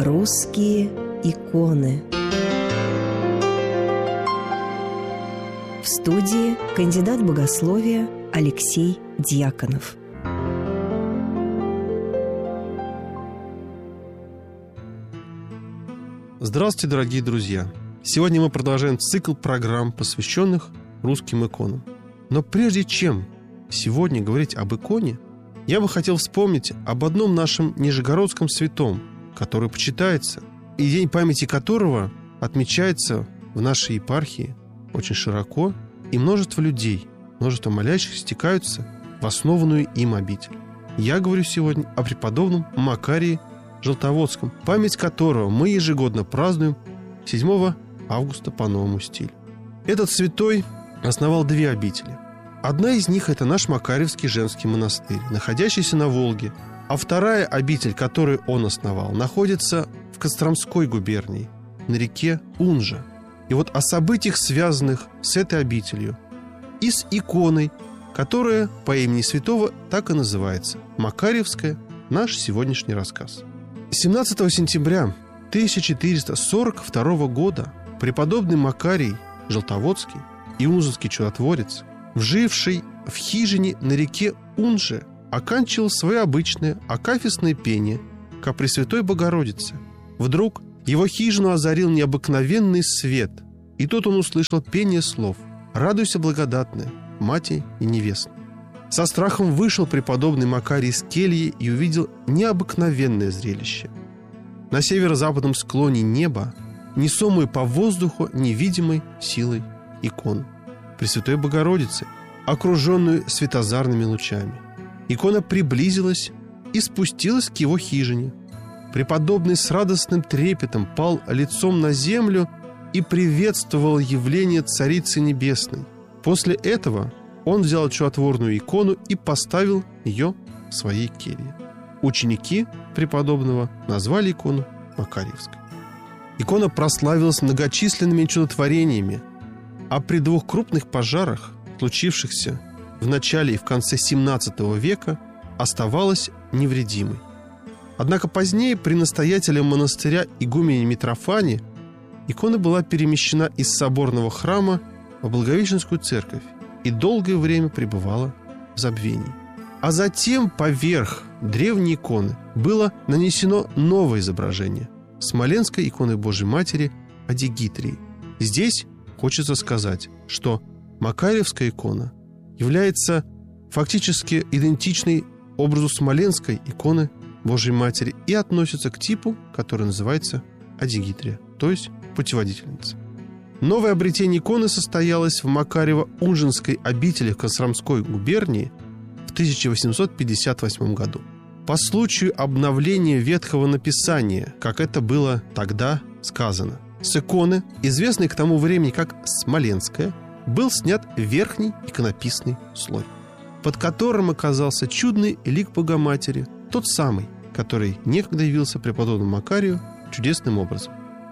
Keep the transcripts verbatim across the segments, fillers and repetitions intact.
Русские иконы. В студии кандидат богословия Алексей Дьяконов. Здравствуйте, дорогие друзья! Сегодня мы продолжаем цикл программ, посвященных русским иконам. Но прежде чем сегодня говорить об иконе, я бы хотел вспомнить об одном нашем нижегородском святом, который почитается, и день памяти которого отмечается в нашей епархии очень широко, и множество людей, множество молящих стекаются в основанную им обитель. Я говорю сегодня о преподобном Макарии Желтоводском, память которого мы ежегодно празднуем седьмого августа по новому стилю. Этот святой основал две обители. Одна из них – это наш Макарьевский женский монастырь, находящийся на Волге, а вторая обитель, которую он основал, находится в Костромской губернии, на реке Унжа. И вот о событиях, связанных с этой обителью, и с иконой, которая по имени святого так и называется – Макарьевская, наш сегодняшний рассказ. семнадцатого сентября тысяча четыреста сорок второго года преподобный Макарий Желтоводский, иунжский чудотворец, вживший в хижине на реке Унже, оканчивал свое обычное акафистное пение ко Пресвятой Богородице. Вдруг его хижину озарил необыкновенный свет, и тут он услышал пение слов: «Радуйся, благодатная, мати и невестная». Со страхом вышел преподобный Макарий из кельи и увидел необыкновенное зрелище. На северо-западном склоне неба, несомую по воздуху невидимой силой икону Пресвятой Богородицы, окруженную светозарными лучами. Икона приблизилась и спустилась к его хижине. Преподобный с радостным трепетом пал лицом на землю и приветствовал явление Царицы Небесной. После этого он взял чудотворную икону и поставил ее в своей келье. Ученики преподобного назвали икону Макарьевской. Икона прославилась многочисленными чудотворениями, а при двух крупных пожарах, случившихся в начале и в конце семнадцатого века, оставалась невредимой. Однако позднее при настоятеле монастыря игумене Митрофане икона была перемещена из соборного храма в Благовещенскую церковь и долгое время пребывала в забвении. А затем поверх древней иконы было нанесено новое изображение – Смоленской иконы Божией Матери Адигитрии. Здесь хочется сказать, что Макарьевская икона является фактически идентичной образу Смоленской иконы Божией Матери и относится к типу, который называется Адигитрия, то есть путеводительница. Новое обретение иконы состоялось в Макарьево-Унжинской обители в Костромской губернии в тысяча восемьсот пятьдесят восьмом году. По случаю обновления ветхого написания, как это было тогда сказано, с иконы, известной к тому времени как Смоленская, был снят верхний иконописный слой, под которым оказался чудный лик Богоматери, тот самый, который некогда явился преподобному Макарию чудесным образом.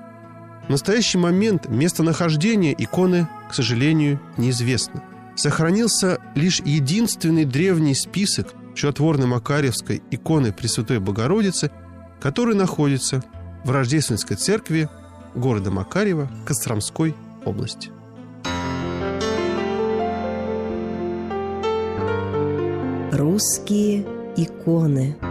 В настоящий момент местонахождение иконы, к сожалению, неизвестно. Сохранился лишь единственный древний список чудотворной Макарьевской иконы Пресвятой Богородицы, который находится в Рождественской церкви города Макарьева Костромской области. Русские иконы.